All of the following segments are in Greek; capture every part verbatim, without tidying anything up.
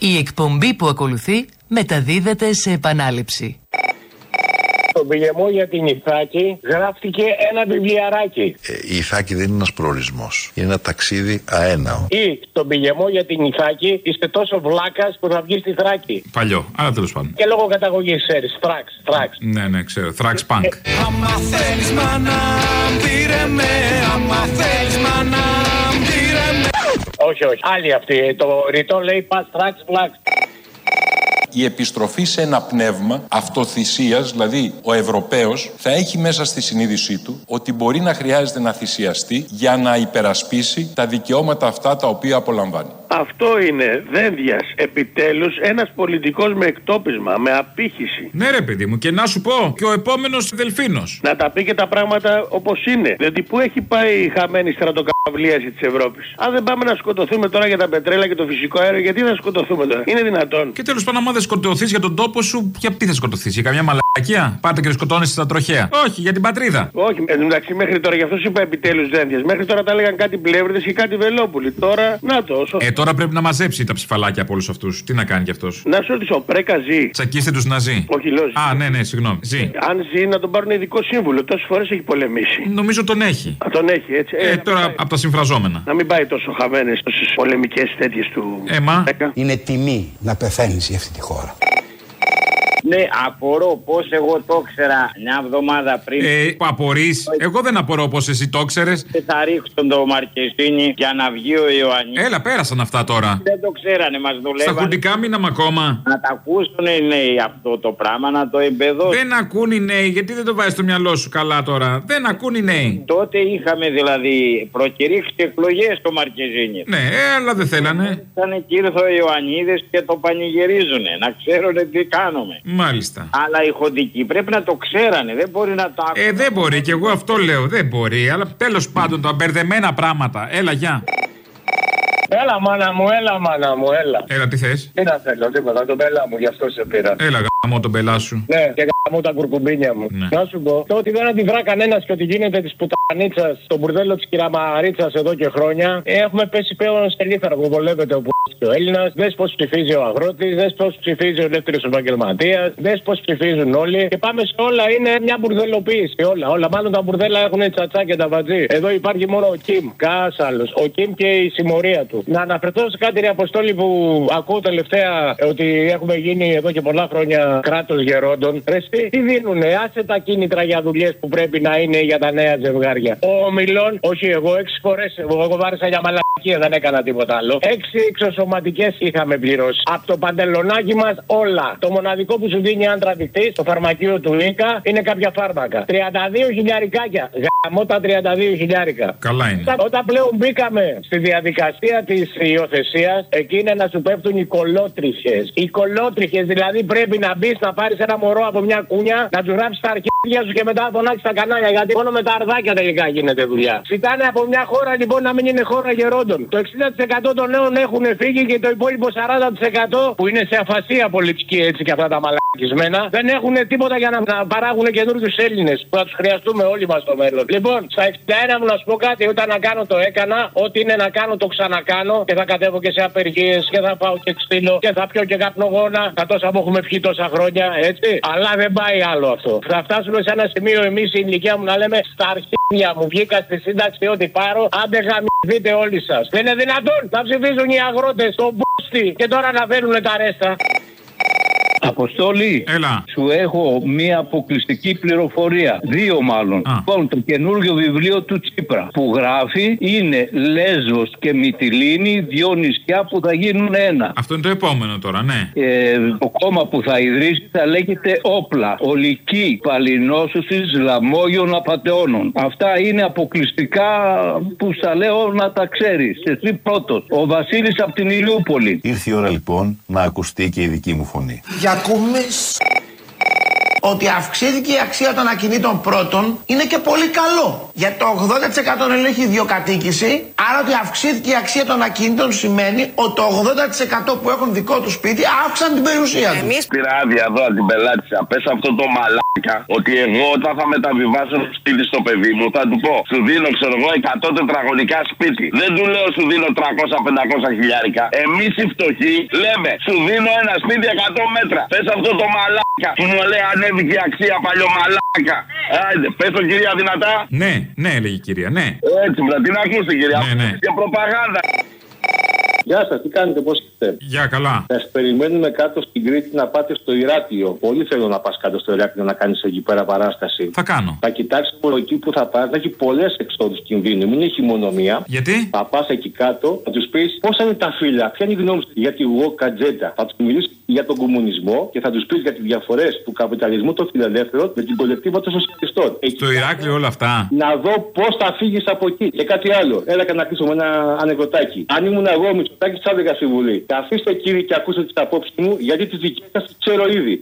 Η εκπομπή που ακολουθεί μεταδίδεται σε επανάληψη. Στον πηγεμό για την Ιθάκη γράφτηκε ένα βιβλιαράκι. Ε, η Ιθάκη δεν είναι ένας προορισμός. Είναι ένα ταξίδι αέναο. Ή στον πηγεμό για την Ιθάκη είστε τόσο βλάκας που θα βγει στη Θράκη. Παλιό, αλλά τέλος πάντων. Και λόγω καταγωγής, ξέρεις. Θράξ, θράξ. Ναι, ναι, ξέρω. Θράξ πανκ. Άμα θέλεις μάνα, πήρε με. Άμα θέλεις μάνα, πήρε με. Όχι, όχι. Άλλη αυτή. Το ρητό λέει πας θράξ, βλάξ. Η επιστροφή σε ένα πνεύμα αυτοθυσίας, δηλαδή ο Ευρωπαίος θα έχει μέσα στη συνείδησή του ότι μπορεί να χρειάζεται να θυσιαστεί για να υπερασπίσει τα δικαιώματα αυτά τα οποία απολαμβάνει. Αυτό είναι δένδιας. Επιτέλους ένας πολιτικός με εκτόπισμα, με απήχηση. Ναι, ρε παιδί μου, και να σου πω, και ο επόμενος Δελφίνος. Να τα πει και τα πράγματα όπως είναι. Διότι πού έχει πάει η χαμένη στρατοκαυλίαση της Ευρώπης. Αν δεν πάμε να σκοτωθούμε τώρα για τα πετρέλα και το φυσικό αέριο, γιατί να σκοτωθούμε τώρα? Είναι δυνατόν? Και τέλος πάντων, άμα δεν σκοτωθείς για τον τόπο σου, για τι θα σκοτωθείς? Για καμιά μαλακία? Πάτε και σκοτώνεσαι στα τροχαία. Όχι, για την πατρίδα. Όχι, εντάξει, μέχρι τώρα, γι' αυτό σου είπα επιτέλους δένδιας. Μέχρι τώρα τα έλεγαν κάτι πλεύριδες και κάτι βελόπουλοι. Τώρα, να το. Σωστά. Ε, τώρα πρέπει να μαζέψει τα ψηφαλάκια από όλους αυτούς. Τι να κάνει κι αυτός? Να σου ρωτήσω, Πρέκα ζει? Τσακίστε τους να ζει. Όχι, λέω. Α, ναι, ναι, συγγνώμη. Ζει. Αν ζει, να τον πάρουν ειδικό σύμβουλο. Τόσες φορές έχει πολεμήσει. Νομίζω τον έχει. Α, τον έχει, έτσι. Ε, ε τώρα από τα συμφραζόμενα. Να μην πάει τόσο χαμένες, τόσες πολεμικές τέτοιες του. Έμα. Είναι τιμή να πεθαίνεις για αυτή τη χώρα. Ναι, απορώ πως εγώ το ήξερα μια εβδομάδα πριν. Ε, απορείς? Εγώ δεν απορώ πως εσύ το ξέρες. Και θα ρίξουν το Μαρκεζίνη για να βγει ο Ιωαννίδης. Έλα, πέρασαν αυτά τώρα. Δεν το ξέρανε, μας δουλεύανε. Στα χουντικά μείναμε ακόμα. Να τα ακούσουν οι νέοι αυτό το πράγμα, να το εμπεδώσουν. Δεν ακούν οι νέοι, γιατί δεν το βάζεις στο μυαλό σου καλά τώρα? Δεν ακούν οι νέοι. Τότε είχαμε δηλαδή προκηρύξει εκλογές στο Μαρκεζίνη. Ναι, ε, αλλά δεν θέλανε. Ήταν και ήρθε ο Ιωαννίδης και το πανηγυρίζουνε. Να ξέρουν τι κάνουμε. Μάλιστα. Αλλά οι χοντικοί πρέπει να το ξέρανε. Δεν μπορεί να το άκουσαν. Ε, δεν μπορεί, και εγώ αυτό λέω. Δεν μπορεί. Αλλά τέλος πάντων τα μπερδεμένα πράγματα. Έλα, γεια. Έλα, μάνα μου, έλα, μάνα μου, έλα. Έλα, τι θες? Τι να θέλω, τίποτα, τον πελά μου, γι' αυτό σε πήρα. Έλα, γαμώ τον πελά σου. Ναι, και γαμώ τα κουρκουμπίνια μου. Ναι. Να σου πω, το ότι δεν αντιδρά κανένας και ότι γίνεται της πουτανίτσας στο μπουρδέλο της κυραμαρίτσας εδώ και χρόνια, έχουμε πέσει πλέον σε λίθαρα που βολεύεται ο και ο Έλληνας. Δες πώς ψηφίζει ο αγρότης, δες πώς ψηφίζει ο ελεύθερος επαγγελματίας, δες πώς ψηφίζουν όλοι. Και πάμε σε όλα, είναι μια μπουρδελοποίηση. Όλα, όλα. Μάλλον τα μπουρδέλα έχουν τσατσά και τα βατζή. Εδώ υπάρχει μόνο ο Κιμ, κανένας άλλος. Ο Κιμ και η συμμορία του. Να αναφερθώ σε κάτι, ρε Αποστόλη, που ακούω τελευταία ότι έχουμε γίνει εδώ και πολλά χρόνια κράτος γερόντων. Ρε, τι δίνουνε, άσε τα κίνητρα για δουλειές που πρέπει να είναι για τα νέα ζευγάρια. Ο Ομιλών, όχι εγώ, έξι φορές, εγώ, εγώ βάρισα για μαλακία, δεν έκανα τίποτα άλλο. Έξι εξωσωματικές είχαμε πληρώσει. Από το παντελονάκι μας όλα. Το μοναδικό που σου δίνει άντρα δεικτής στο φαρμακείο του Ίκα είναι κάποια φάρμακα. τριάντα δύο χιλιαρικάκια. Γαμώ τα τριάντα δύο χιλιάρικα. Καλά είναι. Όταν πλέον μπήκαμε στη διαδικασία της υιοθεσίας, εκεί είναι να σου πέφτουν οι κολότριχες. Οι κολότριχες, δηλαδή πρέπει να μπεις να πάρεις ένα μωρό από μια κούνια, να του γράψεις τα αρχίδια σου και μετά να φωνάξεις τα κανάλια. Γιατί μόνο με τα αρδάκια τελικά γίνεται δουλειά. Ζητάνε από μια χώρα λοιπόν να μην είναι χώρα γερόντων. Το εξήντα τοις εκατό των νέων έχουν φύγει και το υπόλοιπο σαράντα τοις εκατό που είναι σε αφασία πολιτική έτσι και αυτά τα μαλακισμένα δεν έχουν τίποτα για να, να παράγουν καινούριους Έλληνες που θα τους χρειαστούμε όλοι μας στο μέλλον. Λοιπόν, στα εξήντα ένα μου να σου πω κάτι, όταν να κάνω το έκανα, ό,τι είναι να κάνω το ξανακάνω και θα κατέβω και σε απεργίες και θα πάω και ξύλο και θα πιω και καπνογόνα. Τα τόσα που έχουμε πιει τόσα χρόνια, έτσι. Αλλά δεν πάει άλλο αυτό. Θα φτάσουμε σε ένα σημείο εμείς η ηλικία μου να λέμε στα αρχίδια μου βγήκα στη σύνταξη ό,τι πάρω, άντε γαμηθείτε όλοι σας. Δεν είναι δυνατόν να ψηφίζουν οι αγρότες στον μπούστι και τώρα να φέρουν τα ρέστα. Αποστόλη, έλα. Σου έχω μία αποκλειστική πληροφορία. Δύο μάλλον. Α. Λοιπόν, το καινούργιο βιβλίο του Τσίπρα που γράφει είναι Λέσβος και Μυτιλήνη, δύο νησιά που θα γίνουν ένα. Αυτό είναι το επόμενο τώρα, ναι. Ε, το κόμμα που θα ιδρύσει θα λέγεται Όπλα. Ολική Παλινόσωσης Λαμόγιων Απατεώνων. Αυτά είναι αποκλειστικά που στα λέω να τα ξέρεις. Εσύ πρώτος. Ο Βασίλης από την Ηλιούπολη. Ήρθε η ώρα λοιπόν να ακουστεί και η δική μου φωνή. Ακούμε ότι αυξήθηκε η αξία των ακινήτων πρώτων είναι και πολύ καλό. Γιατί το ογδόντα τοις εκατό δεν έχει ιδιοκατοίκηση, άρα ότι αυξήθηκε η αξία των ακινήτων σημαίνει ότι το ογδόντα τοις εκατό που έχουν δικό του σπίτι αύξησαν την περιουσία του. Εμείς πήρα άδεια εδώ από την πελάτησα. Πες αυτό το μαλά ότι εγώ όταν θα μεταβιβάσω το σπίτι στο παιδί μου θα του πω σου δίνω ξέρω εγώ εκατό τετραγωνικά σπίτι. Δεν του λέω σου δίνω τριακόσια πεντακόσια χιλιάρικα. Εμείς οι φτωχοί λέμε σου δίνω ένα σπίτι εκατό μέτρα. Πες αυτό το μαλάκα που μου λέει ανέβηκε η αξία παλιό μαλάκα. Άιντε, πες το κυρία δυνατά. Ναι, ναι έλεγε η κυρία, ναι. Έτσι, μπρα, την ακούστε κυρία. Ναι, ναι. Και προπαγάνδα. Γεια σας, τι κάνετε, πώς είστε? Γεια, καλά. Θα περιμένουμε κάτω στην Κρήτη να πάτε στο Ηράκλειο. Πολύ θέλω να πας κάτω στο Ηράκλειο να κάνεις εκεί πέρα παράσταση. Θα κάνω. Θα κοιτάξεις μόνο εκεί που θα πας, θα έχει πολλές εξόδους κινδύνου. Μην έχει μόνο μία. Γιατί? Θα πας εκεί κάτω, θα τους πεις πόσα είναι τα φύλλα, ποια είναι η γνώμη σου για τη Γουοκατζέτα. Θα τους μιλήσεις για τον κομμουνισμό και θα τους πεις για τις διαφορές του καπιταλισμού των φιλελεύθερων με την κολεκτίβα των σοσιαλιστών. Στο Ηράκλειο όλα αυτά. Να δω πώς θα φύγεις από εκεί. Και κάτι άλλο. Έλα και να κλείσω με ένα ανεκδοτάκι. Αν ήμουν εγώ Μητσοτάκης, θα έλεγα στη Βουλή. Καθίστε κύριοι και ακούστε τις απόψεις μου, γιατί τις δικές σας τις ξέρω ήδη.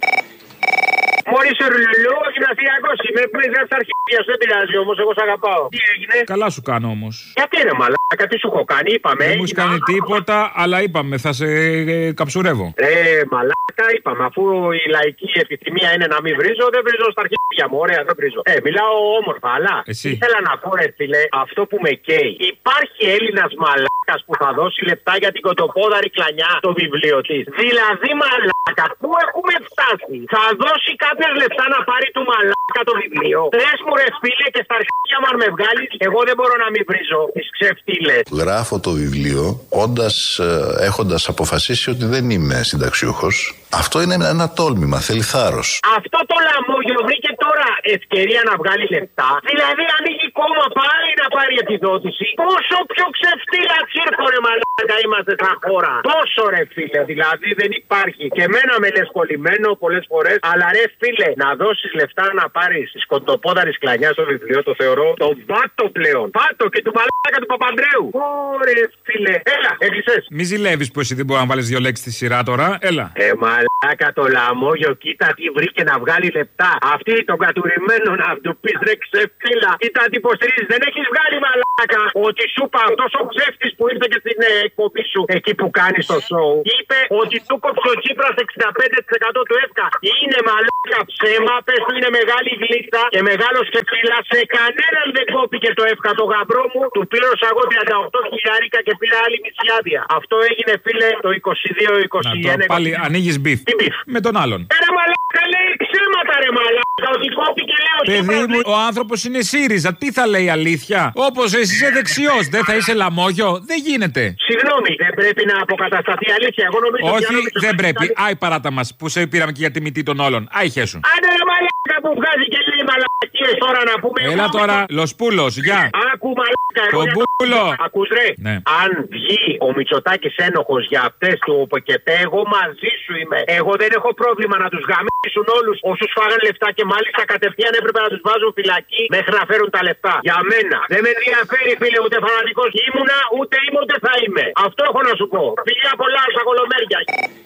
Μόλις ο Ρουλουλού, γυμναστηριακός είμαι. Πριν γράψει τα αρχίδια σου, δεν πειράζει όμως, εγώ σ' αγαπάω. Τι έγινε? Καλά σου κάνω όμως. Γιατί ρε μαλάκα, τι σου έχω κάνει, είπαμε. Δεν μου έχει κάνει τίποτα, αλλά είπαμε, θα σε ε, καψουρεύω. Ρε μαλάκα, είπαμε, αφού η λαϊκή επιθυμία είναι να μην βρίζω, δεν βρίζω στα αρχίδια μου. Ωραία, δεν βρίζω. Ε, μιλάω όμορφα, αλλά εσύ. Ήθελα να πω, ρε φίλε, αυτό που με καίει. Υπάρχει Έλληνας μαλάκας που θα δώσει λεπτά για την κοτοπόδαρη κλανιά στο βιβλίο της. Δηλαδή, μαλάκα, πού έχουμε φτάσει. Θα δώσει κάποιος λεπτά να πάρει του μαλάκα το βιβλίο. Λες μου, ρε φίλε, και στα αρχίδια μου αν με βγάλεις, εγώ δεν μπορώ να μην βρίζω τις ξεφτύλες. Γράφω το βιβλίο όντας, έχοντας αποφασίσει ότι δεν είμαι συνταξιούχος. Αυτό είναι ένα τόλμημα, θέλει θάρρος. Αυτό το λαμόγιο βρήκε τώρα ευκαιρία να βγάλει λεπτά. Δηλαδή ανοίγει κόμμα πάλι να πάρει επιδότηση. Πόσο πιο ξεφτύλα τσίρκο ρε μαλάκα είμαστε σαν χώρα. Τόσο ρε φίλε, δηλαδή δεν υπάρχει. Και εμένα με λες κολλημένο πολλές φορές. Αλλά ρε φίλε, να δώσεις λεφτά να πάρεις τη σκοτοπόδαρης κλανιά στο βιβλίο, το θεωρώ το βάτο πλέον. Βάτο και του μαλάκα του Παπανδρέου. Ωρε φίλε, έλα, έκλεισες. Μη ζηλεύεις που εσύ δεν μπορεί να βάλεις δύο λέξεις στη σειρά τώρα, έλα. Ε, μαλάκα το λαμόγιο, κοίτα τι βρήκε να βγάλει λεπτά. Αυτή τον κατουρημένο να του πεις ρε ξεφτύλα. Κοίτα τι υποστηρίζει, δεν έχεις βγάλει μαλάκα. Ότι σου είπα αυτός ο ψεύτης που ήρθε και στην ε, εκπομπή σου εκεί που κάνει το σοου. Είπε ότι του κόψε ο Τσίπρας εξήντα πέντε τοις εκατό του ΕΦΚΑ. Είναι μαλάκα ψέμα, πες του είναι μεγάλη γλύκτα και μεγάλο σκεφτύλα. Σε κανέναν δεν κόπηκε το ΕΦΚΑ. Το γαμπρό μου του πλήρωσα εγώ τριάντα οκτώ χιλιάρικα και πήρα άλλη μισή άδεια. Αυτό έγινε φίλε το είκοσι δύο είκοσι ένα. Να το πάλι ανοίγεις μπιφ. Τι μπιφ? Με τον άλλον. Ε, ρε μαλάκα λέει ψέματα ρε μαλάκα. Ότι κόπηκε λέω. Παιδί μου, ο άνθρωπος είναι ΣΥΡΙΖΑ. Τι θα λέει αλήθεια? Όπως εσύ είσαι δεξιός, δεν θα είσαι λαμόγιο? Δεν γίνεται. Συγγνώμη, δεν πρέπει να αποκατασταθεί αλήθεια. Εγώ νομίζω όχι, δεν πρέπει. Άι παράτα μας που σε πήραμε και για τη μυτή των όλων. Άι χέσουν. Άντε ρε μαλάκα που βγάζει και λέει μαλακίες τώρα να πούμε. Έλα τώρα, Λοσπούλος, γεια. Άκου μαλάκα. Κομπούλο. Ακούς ρε. Ναι. Αν βγει ο Μητσοτάκης ένοχος για αυτές του ΟΠΕΚΕΤΕ, εγώ μαζί σου είμαι. Εγώ δεν έχω πρόβλημα να τους γαμίσουν όλους όσους φάγαν λεφτά και μάλιστα κατευθείαν έπρεπε να τους βάζουν φυλακή μέχρι να φέρουν τα λεφτά. Για μένα. Δεν με ενδιαφέρει φίλε ούτε φανατικός ήμουνα, ούτε είμαι ούτε θα είμαι. Αυτό έχω να σου πω. Φιλιά πολλά στα κολομέρια.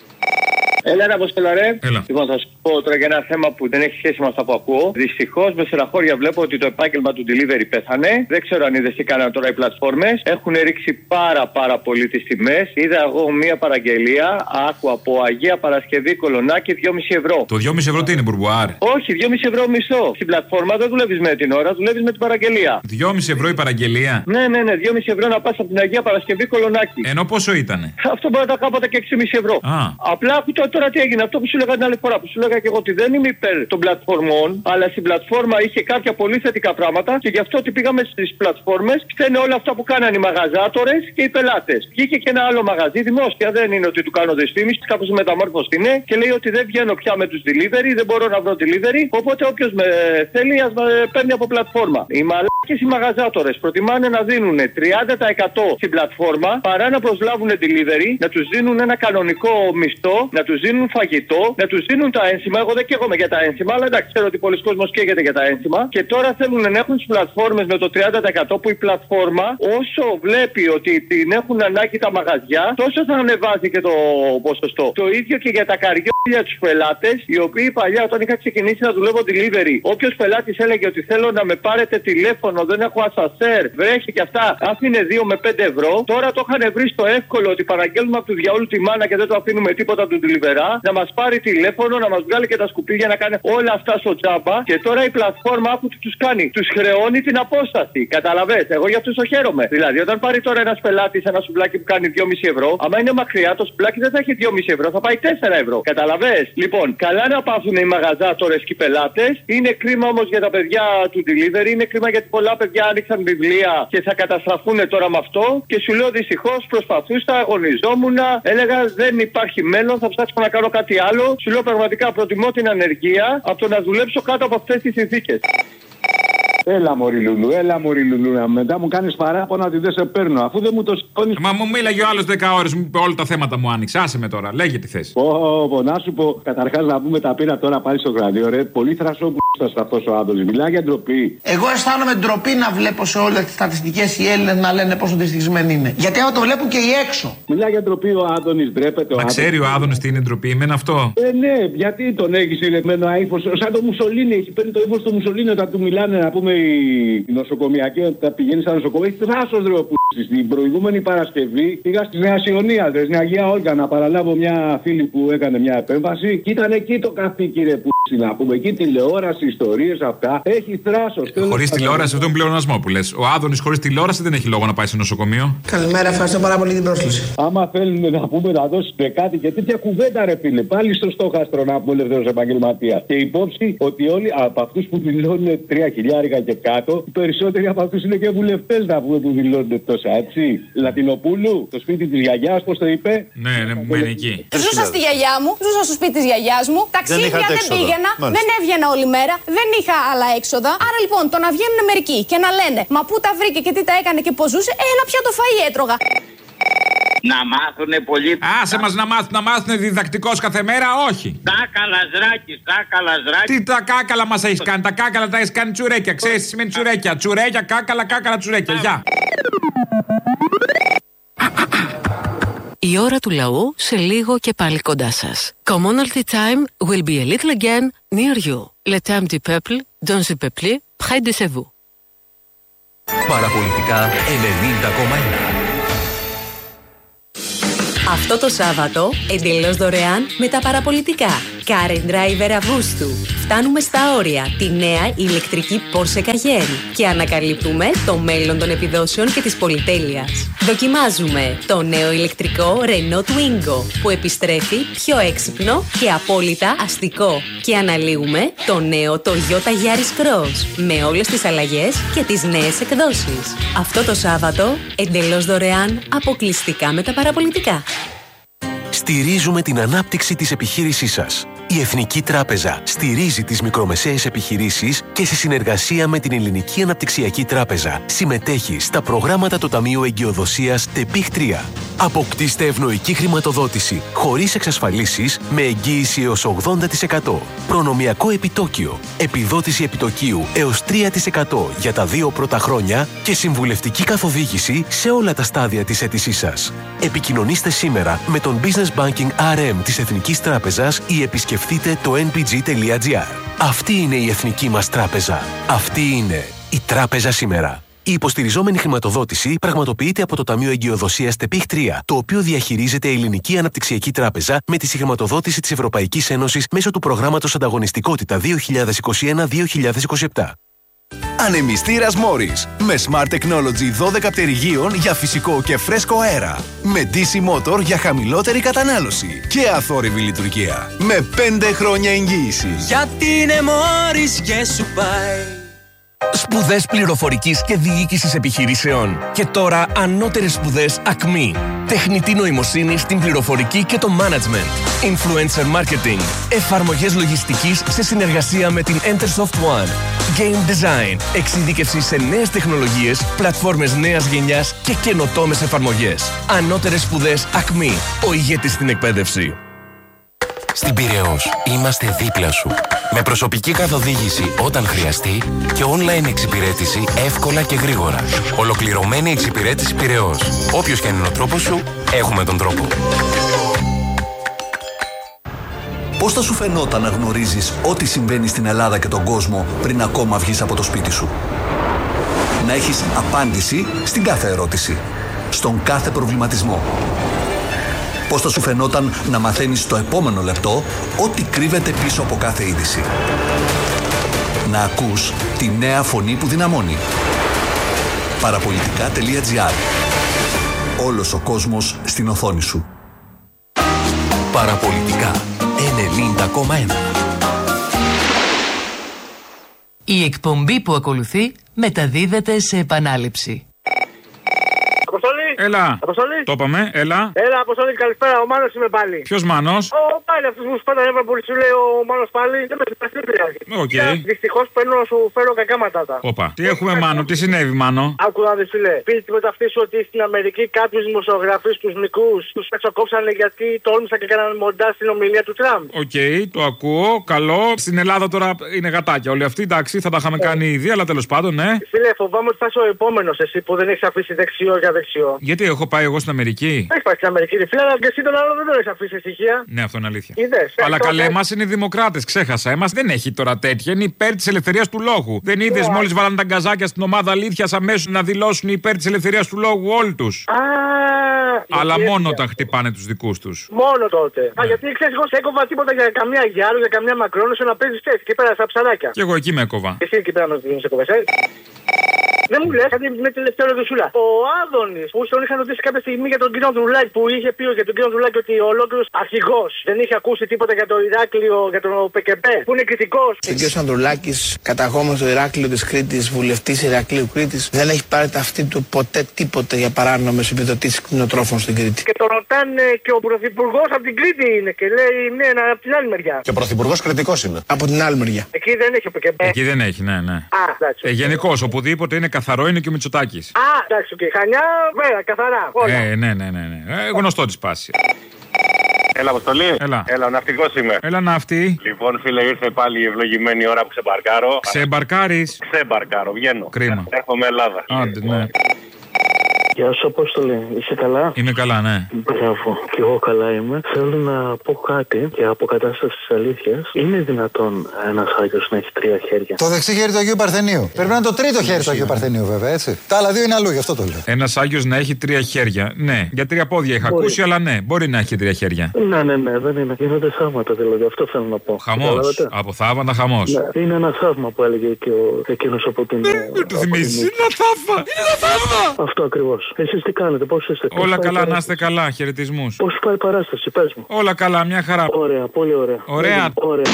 Έλα, ρε Αποστόλα, ρε. Έλα. Λοιπόν, θα σου πω τώρα για ένα θέμα που δεν έχει σχέση με αυτά που ακούω. Δυστυχώς, με στεναχώρια βλέπω ότι το επάγγελμα του delivery πέθανε. Δεν ξέρω αν είδες τι κάνανε τώρα οι πλατφόρμες. Έχουν ρίξει πάρα πάρα πολύ τις τιμές. Είδα εγώ μία παραγγελία, άκου από Αγία Παρασκευή Κολονάκι δυόμισι ευρώ. Το δυόμισι ευρώ τι είναι, μπουρμπουάρ? Όχι, δυόμισι ευρώ μισθό. Στην πλατφόρμα δεν δουλεύεις με την ώρα, δουλεύεις με την παραγγελία. δυόμισι ευρώ η παραγγελία? Ναι, ναι, ναι, δυόμισι ευρώ να πας από την Αγία Παρασκευή Κολονάκι. Ενώ πόσο ήτανε? Αυτό μπορεί να τα κάποτε και έξι κόμμα πέντε ευρώ. Α. Απλά άκου τώρα τι έγινε. Αυτό που σου έλεγα την άλλη φορά. Που σου έλεγα και εγώ ότι δεν είμαι υπέρ των πλατφορμών, αλλά στην πλατφόρμα είχε κάποια πολύ θετικά πράγματα και γι' αυτό ότι πήγαμε στις πλατφόρμες. Φταίνε όλα αυτά που κάνανε οι μαγαζάτορες και οι πελάτες. Βγήκε και ένα άλλο μαγαζί, δημόσια δεν είναι ότι του κάνω δυσφήμιση, κάπως μεταμόρφωση είναι και λέει ότι δεν βγαίνω πια με τους delivery, δεν μπορώ να βρω delivery. Οπότε όποιος με θέλει ας με παίρνει από πλατφόρμα. Οι μαλάκες οι μαγαζάτορες προτιμάνε να δίνουν τριάντα τοις εκατό στην πλατφόρμα παρά να προσλάβουν delivery, να τους δίνουν ένα κανονικό μισθό, να τους δίνουν φαγητό, να τους δίνουν τα ένσημα. Εγώ δεν καίγομαι για τα ένσημα, αλλά εντάξει, ξέρω ότι πολλοί κόσμος καίγεται για τα ένσημα. Και τώρα θέλουν να έχουν τις πλατφόρμες με το τριάντα τοις εκατό που η πλατφόρμα, όσο βλέπει ότι την έχουν ανάγκη τα μαγαζιά, τόσο θα ανεβάζει και το ποσοστό. Το ίδιο και για τα καριόλια τους πελάτες, οι οποίοι παλιά όταν είχα ξεκινήσει να δουλεύω delivery, όποιος πελάτης έλεγε ότι θέλω να με πάρετε τηλέφωνο, δεν έχω ασασέρ, βρέχει και αυτά, άφηνε δύο με πέντε ευρώ. Τώρα το είχαν βρει στο εύκολο ότι παραγγέλνουμε από του διαόλου τη μάνα και δεν το αφήνουμε τίποτα του delivery. αριστερά, να μας πάρει τηλέφωνο, να μας βγάλει και τα σκουπίδια, να κάνει όλα αυτά στο τζάμπα. Και τώρα η πλατφόρμα που τους κάνει, τους χρεώνει την απόσταση. Καταλαβες, εγώ για αυτούς το χαίρομαι. Δηλαδή, όταν πάρει τώρα ένας πελάτης ένα σουβλάκι που κάνει δυόμισι ευρώ, άμα είναι μακριά, το σουβλάκι δεν θα έχει δυόμισι ευρώ, θα πάει τέσσερα ευρώ. Καταλαβες. Λοιπόν, καλά να πάθουν οι μαγαζάτορες και οι πελάτες. Είναι κρίμα όμως για τα παιδιά του delivery, είναι κρίμα γιατί πολλά παιδιά άνοιξαν βιβλία και θα καταστραφούν τώρα με αυτό. Και σου λέω δυστυχώς προσπαθούσα, αγωνιζόμουν, έλεγα δεν υπάρχει μέλλον, θα ψάξω να κάνω κάτι άλλο. Σου λέω πραγματικά προτιμώ την ανεργία από το να δουλέψω κάτω από αυτές τις συνθήκες. Έλα μωρή Λουλού, έλα μωρή Λουλού. Μετά μου κάνεις παράπονα ότι δεν σε παίρνω. Αφού δεν μου το σηκώνεις. Μα μου μίλαγε ο άλλος δέκα ώρες, μου είπε όλα τα θέματα μου άνοιξε. Άσε με τώρα, λέγε τι θες. Πω, πω, να σου πω, καταρχάς να πούμε τα πήρα τώρα πάλι στο γραφείο, ρε. Πολύ θρασό που στα αυτός ο Άδωνης. Μιλάει για ντροπή. Εγώ αισθάνομαι ντροπή να βλέπω σε όλες τις στατιστικές οι Έλληνες να λένε πόσο δυστυχισμένοι είναι. Γιατί άμα το βλέπουν και οι έξω. Μιλάει για ντροπή ο Άδωνης, ντρέπεται. Μα ξέρει ο Άδωνης τι είναι ντροπή, εμένα αυτό. Ε, ναι, γιατί τον έχει ηλεμένο άϊφος, σαν το Μουσολίνι, έχει παίρνει το ύφος του Μουσολίνι όταν του μιλάνε, να πούμε οι νοσοκομιακοί, όταν πηγαίνει στα νοσοκομεία, έχει θράσος ρε ο π***. Την προηγούμενη Παρασκευή πήγα στη Νέα Σιωνία, στην Αγία Όλγα, να παραλάβω μια φίλη που έκανε μια επέμβαση και ήταν εκεί το καθήκη ρε π***. Να πούμε εκεί τηλεόραση, ιστορίες αυτά. Έχει θράσος. Χωρίς τηλεόραση, αυτό είναι πλεονασμό που λες. Ο Άδωνης χωρίς τηλεόραση δεν έχει λόγο να πάει σε νοσοκομείο. Καλημέρα, ευχαριστώ πάρα πολύ την πρόσκληση. Άμα θέλουν να πούμε να δώσει κάτι και τέτοια κουβέντα, ρε φίλε, πάλι στο στόχαστρο να πούμε ελεύθερος επαγγελματίας. Και υπόψη ότι όλοι από αυτούς που δηλώνουν τρία χιλιάρικα και κάτω, οι περισσότεροι από αυτούς είναι και βουλευτές να πούμε που δηλώνουν τόσα, έτσι. Λατινοπούλου, το σπίτι της γιαγιάς, πώς το είπε. Ναι, ναι, μου μένει εκεί. Ζούσα στη γιαγιά μου, ζούσα στο σπίτι της γιαγιάς μου, ταξίδια δεν, δεν πήγαινα, μάλιστα. Δεν έβγαινα όλη μέρα, δεν είχα άλλα έξοδα. Άρα λοιπόν το να βγαίνουν μερικοί και να λένε μα πού τα βρήκε και τι τα έκανε και πώς ζούσε, ένα πιάτο φαΐ έτρωγα. Να μάθουνε πολύ. Άσε μας να μάθουν, να μάθουν διδακτικός κάθε μέρα, όχι. Τα καλαζράκι, τα καλαζράκι. Τι τα κάκαλα μας έχεις κάνει, τα κάκαλα τα έχεις κάνει τσουρέκια. Ξέρεις τι σημαίνει τσουρέκια. Τσουρέκια, κάκαλα, κάκαλα, τσουρέκια. Γεια. Η ώρα του λαού σε λίγο και πάλι κοντά σας. Commonalty time will be a little again near you. Le temps du peuple, dans le peuple, près de chez vous. Παραπολιτικά ενενήντα κόμμα ένα. Αυτό το Σάββατο, εντελώς δωρεάν με τα παραπολιτικά. Car Driver Αυγούστου. Φτάνουμε στα όρια τη νέα ηλεκτρική Porsche Cayenne και ανακαλύπτουμε το μέλλον των επιδόσεων και της πολυτέλειας. Δοκιμάζουμε το νέο ηλεκτρικό Renault Twingo που επιστρέφει πιο έξυπνο και απόλυτα αστικό. Και αναλύουμε το νέο Toyota Yaris Cross με όλες τις αλλαγές και τις νέες εκδόσεις. Αυτό το Σάββατο, εντελώς δωρεάν, αποκλειστικά με τα παραπολιτικά. Στηρίζουμε την ανάπτυξη της επιχείρησής σας. Η Εθνική Τράπεζα στηρίζει τις μικρομεσαίες επιχειρήσεις και σε συνεργασία με την Ελληνική Αναπτυξιακή Τράπεζα συμμετέχει στα προγράμματα του Ταμείου Εγκυοδοσίας ΤΕΠΙΧ τρία. Αποκτήστε ευνοϊκή χρηματοδότηση χωρίς εξασφαλίσεις με εγγύηση έως ογδόντα τοις εκατό. Προνομιακό επιτόκιο, επιδότηση επιτοκίου έως τρία τοις εκατό για τα δύο πρώτα χρόνια και συμβουλευτική καθοδήγηση σε όλα τα στάδια της αίτησής σας. Επικοινωνήστε σήμερα με τον Business Banking αρ εμ της Εθνικής Τράπεζας ή επισκεφτείτε το εν πι τζι τελεία τζι άρ. Αυτή είναι η εθνική μας τράπεζα. Αυτή είναι η τράπεζα σήμερα. Η υποστηριζόμενη χρηματοδότηση πραγματοποιείται από το Ταμείο Εγκυοδοσίας ΤΕΠΙΧ τρία, το οποίο διαχειρίζεται η Ελληνική Αναπτυξιακή Τράπεζα με τη συγχρηματοδότηση της Ευρωπαϊκής Ένωσης μέσω του προγράμματος Ανταγωνιστικότητα δύο χιλιάδες είκοσι ένα δύο χιλιάδες είκοσι επτά. Ανεμιστήρας Morris με Smart Technology δώδεκα πτερυγίων για φυσικό και φρέσκο αέρα. Με ντι σι Motor για χαμηλότερη κατανάλωση και αθόρυβη λειτουργία. Με πέντε χρόνια εγγύηση. Γιατί είναι Morris και σου πάει. Σπουδές πληροφορικής και διοίκησης επιχειρήσεων. Και τώρα ανώτερες σπουδές Ακμή. Τεχνητή νοημοσύνη στην πληροφορική και το management. Influencer marketing. Εφαρμογές λογιστικής σε συνεργασία με την Entersoft One. Game design. Εξειδίκευση σε νέες τεχνολογίες, πλατφόρμες νέας γενιάς και καινοτόμες εφαρμογές. Ανώτερες σπουδές Ακμή. Ο ηγέτης στην εκπαίδευση. Στην Πειραιώς είμαστε δίπλα σου. Με προσωπική καθοδήγηση όταν χρειαστεί και online εξυπηρέτηση εύκολα και γρήγορα. Ολοκληρωμένη εξυπηρέτηση Πειραιώς. Όποιος και αν είναι ο τρόπος σου, έχουμε τον τρόπο. Πώς θα σου φαινόταν να γνωρίζεις ό,τι συμβαίνει στην Ελλάδα και τον κόσμο πριν ακόμα βγεις από το σπίτι σου? Να έχεις απάντηση στην κάθε ερώτηση, στον κάθε προβληματισμό. Πώς θα σου φαινόταν να μαθαίνεις στο επόμενο λεπτό ό,τι κρύβεται πίσω από κάθε είδηση. Να ακούς τη νέα φωνή που δυναμώνει. Παραπολιτικά τελεία τζι άρ. Όλος ο κόσμος στην οθόνη σου. Παραπολιτικά ενενήντα κόμμα ένα. Η εκπομπή που ακολουθεί μεταδίδεται σε επανάληψη. Αποστολή! Έλα! Αποστολή! Το είπαμε, έλα! Έλα, Αποστολή, καλησπέρα. Ο Μάνος είμαι πάλι. Ποιος Μάνος? Ο πάλι αυτός που σου πάντα έβαλε πολύ, σου λέει ο Μάνος πάλι. Δεν με συμπαθεί, δεν πειράζει. Οκ. Δυστυχώς παίρνω να σου φέρω κακά ματάτα. Όπα. Τι έχουμε, Μάνο, τι συνέβη, Μάνο? Άκου να δεις, φίλε. Πήρε τίποτα αυτή σου ότι στην Αμερική κάποιους δημοσιογραφείς, τους μικρούς, τους πετσοκόψανε γιατί τόλμησαν και έκαναν μοντά στην ομιλία του Τραμπ. Οκ, okay, το ακούω. Καλό. Στην Ελλάδα τώρα είναι γατάκια όλοι αυτοί. Εντάξει, θα τα είχαμε ε. κάνει ήδη, αλλά τέλος πάντων, ναι. Φίλε, φοβάμαι ότι θα είσαι ο επόμενος εσύ που δεν έχεις αφήσει δεξιό για δεξιό. Γιατί έχω πάει εγώ στην Αμερική? Έχει πάει στην Αμερική, φίλε, αλλά και εσύ τον άλλο δεν τον έχει αφήσει στοιχεία. Ναι, αυτό είναι αλήθεια. Είδες, αλλά το... καλέ, εμάς είναι οι δημοκράτες, ξέχασα. Εμάς δεν έχει τώρα τέτοια. Είναι υπέρ της ελευθερίας του λόγου. Δεν είδες yeah. μόλις βάλανε τα γκαζάκια στην ομάδα αλήθειας αμέσως να δηλώσουν υπέρ της ελευθερίας του λόγου όλοι τους? Α, αλλά μόνο όταν χτυπάνε τους δικούς τους. Μόνο τότε. Ναι. Α, γιατί ξέρεις, εγώ σε έκοβα τίποτα για καμιά Γιάρου, για καμιά Μακρόνισο να παίζεις έτσι και πέρα στα ψαράκια. Και εγώ εκεί με έκοβα. Εσύ εκεί πέρα να σε κοβες, ε. Δεν μου λες, κάτι με τελευταία ερωτησούλα. Ο Άδωνης που τον είχαν ρωτήσει κάποια στιγμή για τον κύριο Ανδρουλάκη, που είχε πει για τον κύριο Ανδρουλάκη ότι ο ολόκληρος αρχηγός δεν είχε ακούσει τίποτα για το Ηράκλειο, για τον ΠΚΠ, που είναι κριτικός. Ο κύριος Ανδρουλάκης, καταγόμενος στο Ηράκλειο της Κρήτης, βουλευτής Ηρακλείου Κρήτης, δεν έχει πάρει τα αυτή του ποτέ τίποτε για παράνομες επιδοτήσεις κτηνοτρόφων στην Κρήτη. Και τον ρωτάνε και ο πρωθυπουργός από την Κρήτη είναι και λέει ναι, από την άλλη μεριά. Και ο πρωθυπουργός κριτικός είναι. Από την άλλη μεριά. Εκεί δεν έχει ο ΠΚΠ. Εκεί δεν έχει, ναι, ναι. Α, εντάξει. Ε, γενικώς, οπουδήποτε είναι καθαρό είναι και ο Μητσοτάκης. Α, εντάξει, και Χανιά, βέβαια, καθαρά. Όλα. Ε, ναι, ναι, ναι, ναι. Ε, γνωστό τη πάση. Έλα, Αποστολή. Έλα. Έλα, ο ναυτικός είμαι. Έλα, ναυτί. Λοιπόν, φίλε, ήρθε πάλι η ευλογημένη ώρα που ξεμπαρκάρω. Ξεμπαρκάρεις? Ξεμπαρκάρω, βγαίνω. Κρίμα. Έρχομαι Ελλάδα. Άντε, ναι. Γεια σου, Απόστολε. Είσαι καλά? Είμαι καλά, ναι. Μπράβο. Κι εγώ καλά είμαι. Θέλω να πω κάτι για αποκατάσταση της αλήθειας. Είναι δυνατόν ένας Άγιος να έχει τρία χέρια? Το δεξί χέρι του Αγίου Παρθενίου. Πρέπει να είναι το τρίτο χέρι του Αγίου Παρθενίου, βέβαια, έτσι. Τα άλλα δύο είναι αλλού, γι' αυτό το λέω. Ένας Άγιος να έχει τρία χέρια. Ναι. Για τρία πόδια είχα μπορεί. ακούσει, αλλά ναι, μπορεί να έχει τρία χέρια. Ναι, ναι, ναι, δεν είναι. Γίνονται θαύματα, δηλαδή. Αυτό θέλω να πω. Χαμός. Από θαύματα, χαμός. Ναι. Είναι ένα θαύμα που έλεγε και ο εκείνος από την. Δεν του θυμίζει. Είναι ένα θαύμα. Είναι ένα θαύμα. Αυτό ακριβώς. Εσείς τι κάνετε, πώς είστε? Όλα καλά, να είστε καλά. Χαιρετισμούς. Πώς πάει η παράσταση, πες μου. Όλα καλά, μια χαρά. Ωραία, πολύ ωραία. Ωραία. Ωραία.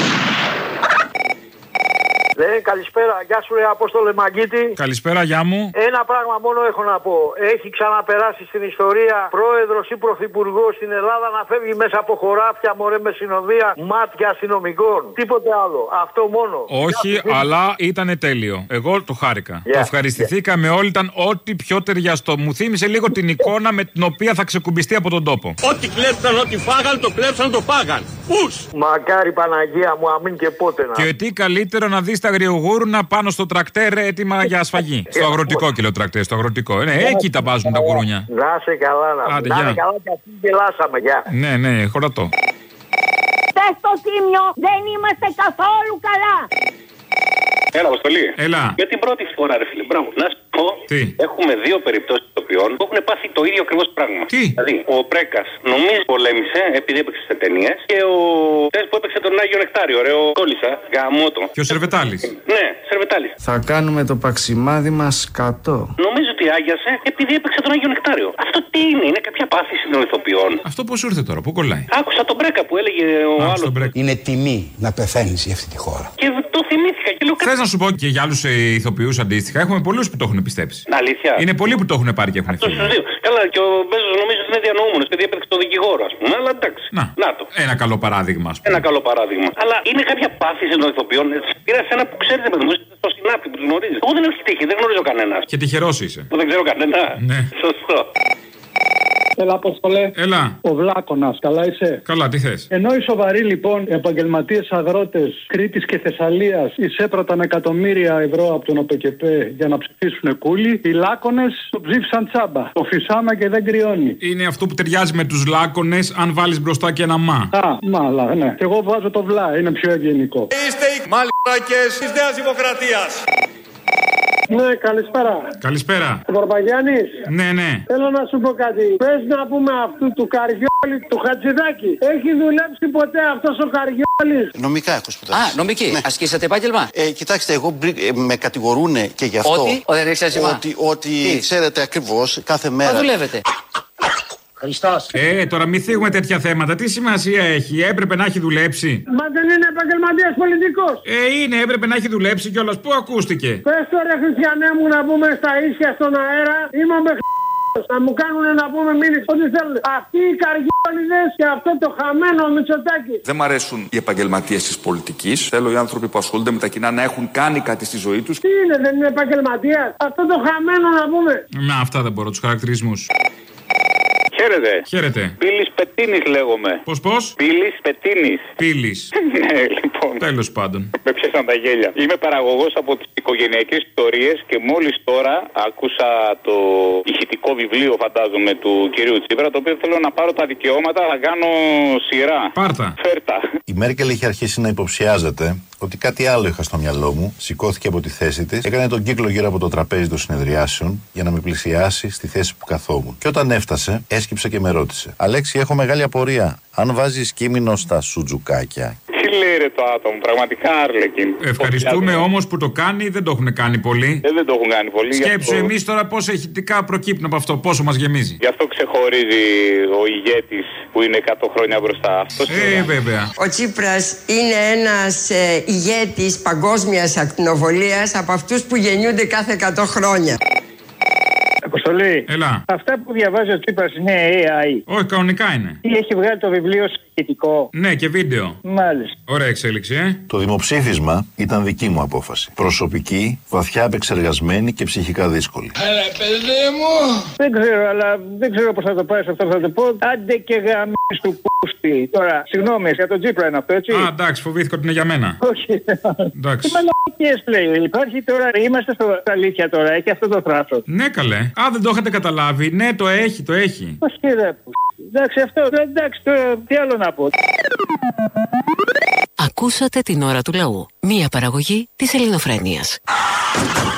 Ναι, καλησπέρα. Γεια σου, ρε Απόστολε Μαγκίτη. Καλησπέρα, γεια μου. Ένα πράγμα μόνο έχω να πω. Έχει ξαναπεράσει στην ιστορία πρόεδρος ή πρωθυπουργός στην Ελλάδα να φεύγει μέσα από χωράφια, μωρέ, με συνοδεία μάτια αστυνομικών. Τίποτε άλλο. Αυτό μόνο. Όχι, για... αλλά ήταν τέλειο. Εγώ το χάρηκα. Yeah. Το ευχαριστηθήκαμε yeah. όλοι. Ήταν ό,τι πιο ταιριαστό. Μου θύμισε λίγο την εικόνα με την οποία θα ξεκουμπιστεί από τον τόπο. Ό,τι κλέψαν, ό,τι φάγαν, το κλέψαν, το φάγαν. Πούς! Μακάρι Παναγία μου, αμήν και πότε να. Και τι καλύτερο να δει τα αγριογούρουνα πάνω στο τρακτέρ έτοιμα για ασφαγή. Στο αγροτικό και λέω τρακτέρ, στο αγροτικό. Ναι, εκεί τα βάζουν τα γουρούνια. Να σε καλά, να Άντε, να είναι καλά και αυτοί γελάσαμε, γεια. Ναι, ναι, χωρατό. Πες το Τίμιο, δεν είμαστε καθόλου καλά. Έλα, Αποστολή. Έλα. Για την πρώτη φορά, ρε φίλε, μπράβο. Να σου πω, τι? Έχουμε δύο περιπτώσεις ηθοποιών που έχουν πάθει το ίδιο ακριβώς πράγμα. Τι? Δηλαδή, ο Πρέκας νομίζω πολέμησε επειδή έπαιξε σε ταινίες και ο τες που έπαιξε τον Άγιο Νεκτάριο, ρε, ο Κόλλησα, γαμότο. Και ο Σερβετάλης. Ναι, Σερβετάλης. Θα κάνουμε το παξιμάδι μας κατώ. Νομίζω ότι άγιασε επειδή έπαιξε τον Άγιο Νεκτάριο. Αυτό τι είναι, είναι κάποια πάθηση των ηθοποιών. Αυτό πώς ήρθε τώρα, πού κολλάει? Άκουσα τον Πρέκα που έλεγε ο άλλος. Είναι τιμή να πεθαίνεις για αυτή τη χώρα. Και το θυμήθηκα και λέω. Θες να σου πω και για άλλους ηθοποιούς αντίστοιχα, έχουμε πολλούς που το έχουν πιστέψει. Αλήθεια. Είναι πολλοί που το έχουν πάρει και έχουν φύγει. Καλά, και ο Μπέζος νομίζω ότι είναι διανοούμενος επειδή έπαιξε τον δικηγόρο, ας πούμε. Αλλά εντάξει. Να, να το. Ένα καλό παράδειγμα, ας πούμε. Ένα καλό παράδειγμα. Αλλά είναι κάποια πάθηση των ηθοποιών. Πήρα σε ένα που ξέρετε με τον στο συνάπτη που του γνωρίζει. Εγώ δεν έχω τύχει, δεν γνωρίζω κανένα. Και τυχερός είσαι. Που δεν ξέρω κανένα. Ναι. Σωστό. Έλα, Αποστολέ. Έλα. Ο Βλάκωνας, καλά είσαι? Καλά, τι θες? Ενώ οι σοβαροί λοιπόν επαγγελματίες αγρότες Κρήτης και Θεσσαλίας εισέπραταν εκατομμύρια ευρώ από τον ΟΠΚΠ για να ψηφίσουν κούλι, οι Λάκωνες το ψήφισαν τσάμπα. Το φυσάμα και δεν κρυώνει. Είναι αυτό που ταιριάζει με τους Λάκωνες αν βάλεις μπροστά και ένα μα. Α, μάλα, ναι. Και εγώ βάζω το βλά, είναι πιο ευγενικό. Είστε οι μαλακές της Νέας Δημοκρατίας. Ναι, καλησπέρα. Καλησπέρα. Βαρβαγιάννης. Ναι, ναι. Θέλω να σου πω κάτι. Πες να πούμε αυτού του Καριόλη, του Χατζηδάκη. Έχει δουλέψει ποτέ αυτός ο Καριόλης? Νομικά έχω σπουδάσει. Α, νομική. Ναι. Ασκήσατε επάγγελμα. Ε, κοιτάξτε, εγώ ε, με κατηγορούν και γι' αυτό. Ότι, ο, δεν έχεις άσχημα. Ότι, ότι ξέρετε ακριβώς κάθε μέρα. Μα δουλεύετε. Χριστός. Ε, τώρα μην θίγουμε τέτοια θέματα. Τι σημασία έχει, έπρεπε να έχει δουλέψει. Μα δεν είναι επαγγελματίας πολιτικός. Ε, είναι, έπρεπε να έχει δουλέψει κιόλας. Πού ακούστηκε? Πες το ρε Χριστιανέ μου να πούμε στα ίσια στον αέρα. Είμαι με να μου κάνουν να πούμε μήνυση ό,τι θέλουν. Αυτοί οι Καριόλιδες και αυτό το χαμένο Μητσοτάκη. Δεν μ' αρέσουν οι επαγγελματίες της πολιτικής. Θέλω οι άνθρωποι που ασχολούνται με τα κοινά να έχουν κάνει κάτι στη ζωή τους. Τι είναι, δεν είναι επαγγελματίας? Αυτό το χαμένο να πούμε. Να, αυτά δεν μπορώ, τους χαρακτηρισμούς. Χαίρετε. Χαίρετε. Πύλης Πετίνης λέγομαι. Πώς, πώς? Πύλης Πετίνης. Πύλης. Ναι, λοιπόν. Τέλος πάντων. Με πιάσαν τα γέλια. Είμαι παραγωγός από τις οικογενειακές ιστορίες και μόλις τώρα άκουσα το ηχητικό βιβλίο, φαντάζομαι, του κυρίου Τσίπρα, το οποίο θέλω να πάρω τα δικαιώματα, θα κάνω σειρά. Πάρτα. Φέρτα. Η Μέρκελ είχε αρχίσει να υποψιάζεται ότι κάτι άλλο είχα στο μυαλό μου, σηκώθηκε από τη θέση της, έκανε τον κύκλο γύρω από το τραπέζι των συνεδριάσεων για να με πλησιάσει στη θέση που καθόμουν. Και όταν έφτασε, έσκυψε και με ρώτησε: Αλέξη, έχω μεγάλη απορία. Αν βάζεις κείμενο στα σουτζουκάκια. Τι λέει ρε το άτομο, πραγματικά Άρλεκιν. Ευχαριστούμε όμως που το κάνει, δεν το έχουν κάνει πολύ. Ε, δεν το έχουν κάνει πολύ. Σκέψου αυτό... εμείς τώρα πόσα ηχητικά προκύπτουν από αυτό, πόσο μας γεμίζει. Γι' αυτό ξεχωρίζει ο ηγέτης που είναι εκατό χρόνια μπροστά. Αυτός ε, είναι... βέβαια. Ο Τσίπρας είναι ένας ε, ηγέτης παγκόσμιας ακτινοβολίας από αυτούς που γεννιούνται κάθε εκατό χρόνια. Αποστολή. Έλα. Αυτά που διαβάζει ο Τσίπρας είναι έι άι. Όχι, κανονικά είναι. Τι έχει βγάλει το βιβλίο σχετικό. Ναι, και βίντεο. Μάλιστα. Ωραία εξέλιξη, ε. Το δημοψήφισμα ήταν δική μου απόφαση. Προσωπική, βαθιά επεξεργασμένη και ψυχικά δύσκολη. Έλα, παιδί μου. Δεν ξέρω, αλλά δεν ξέρω πώς θα το πάρεις αυτό που θα το πω. Άντε και γαμίς του πούστη. Τώρα, συγγνώμη, για τον Τσίπρα είναι αυτό, έτσι. Α, εντάξει, φοβήθηκα ότι είναι για μένα. Όχι. Εντάξει. Τι μαλακίες λέει. Υπάρχει τώρα, είμαστε στο αλήθεια τώρα, έχει αυτό το θράσος. Ναι, καλέ. Α, δεν το είχατε καταλάβει. Ναι, το έχει, το έχει. Πώς και ρε που. Εντάξει, αυτό, εντάξει, τώρα, τι άλλο να πω. Ακούσατε την ώρα του λαού. Μία παραγωγή της Ελληνοφρένειας.